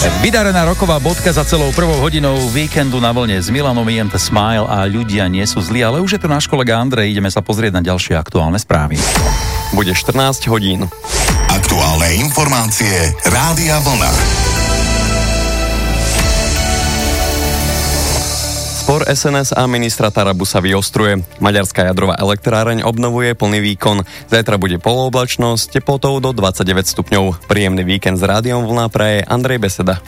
Vydarená roková bodka za celou prvou hodinou víkendu na vlne s Milanom IMT Smile a ľudia nie sú zlí, ale už je tu náš kolega Andrej, ideme sa pozrieť na ďalšie aktuálne správy. Bude 14 hodín. Aktuálne informácie Rádia Vlna. Spor SNS a ministra Tarabu sa vyostruje. Maďarská jadrová elektráreň obnovuje plný výkon. Zajtra bude polooblačnosť, teplotou do 29 stupňov. Príjemný víkend s Rádiom Vlna praje Andrej Beseda.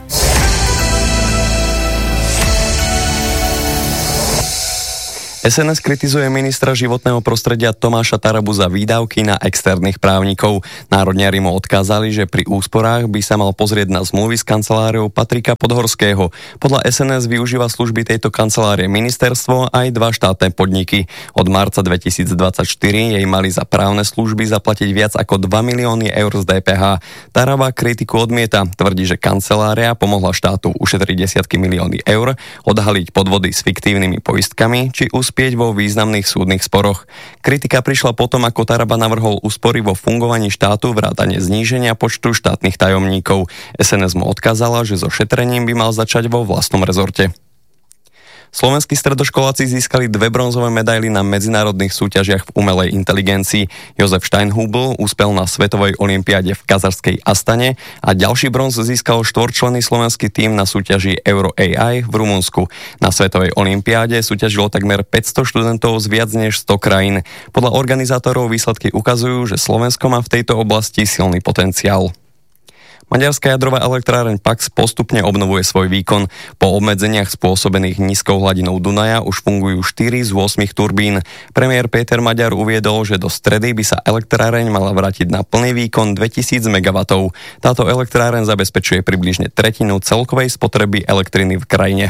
SNS kritizuje ministra životného prostredia Tomáša Tarabu za výdavky na externých právnikov. Národniari mu odkázali, že pri úsporách by sa mal pozrieť na zmluvy s kanceláriou Patrika Podhorského. Podľa SNS využíva služby tejto kancelárie ministerstvo aj dva štátne podniky. Od marca 2024 jej mali za právne služby zaplatiť viac ako 2 milióny eur z DPH. Taraba kritiku odmieta, tvrdí, že kancelária pomohla štátu ušetriť desiatky milióny eur, odhaliť podvody s fiktívnymi poistkami či vo významných súdnych sporoch. Kritika prišla potom, ako Taraba navrhol úspory vo fungovaní štátu vrátane zníženia počtu štátnych tajomníkov. SNS mu odkázala, že so šetrením by mal začať vo vlastnom rezorte. Slovenskí stredoškoláci získali 2 bronzové medaily na medzinárodných súťažiach v umelej inteligencii. Jozef Steinhubl úspel na svetovej olympiáde v kazašskej Astane a ďalší bronz získal 4-členný slovenský tím na súťaži Euro AI v Rumunsku. Na svetovej olympiáde súťažilo takmer 500 študentov z viac než 100 krajín. Podľa organizátorov výsledky ukazujú, že Slovensko má v tejto oblasti silný potenciál. Maďarská jadrová elektráreň Pax postupne obnovuje svoj výkon. Po obmedzeniach spôsobených nízkou hladinou Dunaja už fungujú 4 z 8 turbín. Premiér Péter Maďar uviedol, že do stredy by sa elektráreň mala vrátiť na plný výkon 2000 MW. Táto elektráreň zabezpečuje približne tretinu celkovej spotreby elektriny v krajine.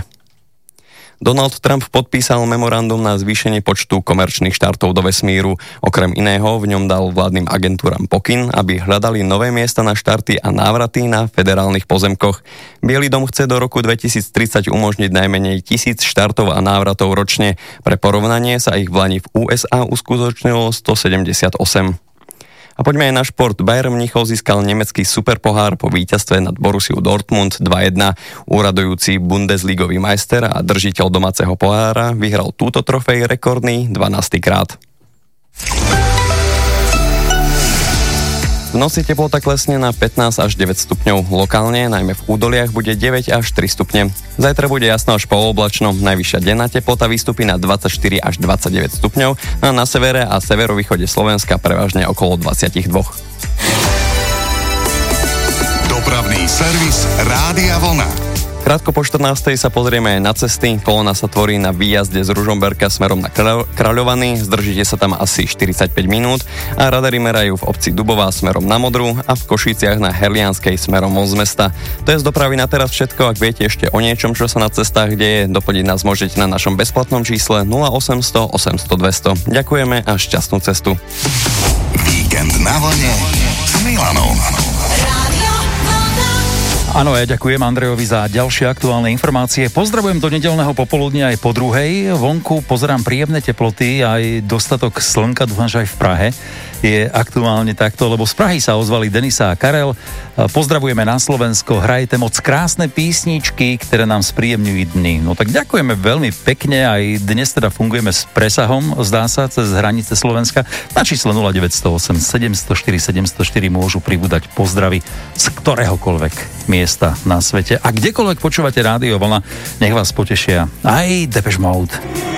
Donald Trump podpísal memorandum na zvýšenie počtu komerčných štartov do vesmíru. Okrem iného v ňom dal vládnym agentúram pokyn, aby hľadali nové miesta na štarty a návraty na federálnych pozemkoch. Bielý dom chce do roku 2030 umožniť najmenej 1000 štartov a návratov ročne. Pre porovnanie sa ich v lani v USA uskutočnilo 178. A poďme aj na šport. Bayern Mníchov získal nemecký superpohár po víťazstve nad Borussiou Dortmund 2-1. Úradujúci bundesligový majster a držiteľ domáceho pohára vyhral túto trofej rekordný 12. krát. V noci teplota klesne na 15 až 9 stupňov. Lokálne, najmä v údoliach, bude 9 až 3 stupne. Zajtra bude jasno až polooblačno. Najvyššia denná teplota vystúpi na 24 až 29 stupňov a na severe a severovýchode Slovenska prevažne okolo 22. Dopravný servis Rádia Vlna. Krátko po 14. sa pozrieme aj na cesty. Kolóna sa tvorí na výjazde z Ružomberka smerom na Kráľovany. Zdržíte sa tam asi 45 minút a radary merajú v obci Dubová smerom na Modru a v Košiciach na Herlianskej smerom von z mesta. To je z dopravy na teraz všetko. Ak viete ešte o niečom, čo sa na cestách deje, doplniť nás môžete na našom bezplatnom čísle 0800 800 200. Ďakujeme a šťastnú cestu. Víkend na vlne s Milanom. Áno, ja ďakujem Andrejovi za ďalšie aktuálne informácie. Pozdravujem do nedeľného popoludnia aj po druhej. Vonku pozerám príjemné teploty, aj dostatok slnka, dúfam, že aj v Prahe je aktuálne takto, lebo z Prahy sa ozvali Denisa a Karel. Pozdravujeme na Slovensko, hrajete moc krásne písničky, ktoré nám spríjemňujú dny. No tak ďakujeme veľmi pekne, aj dnes teda fungujeme s presahom, zdá sa, cez hranice Slovenska. Na čísle 0908 704 704 môžu pribúdať pozdravy z ktoréhokoľvek miesta na svete. A kdekoľvek počúvate Rádio Vlna, nech vás potešia aj Depeche Mode.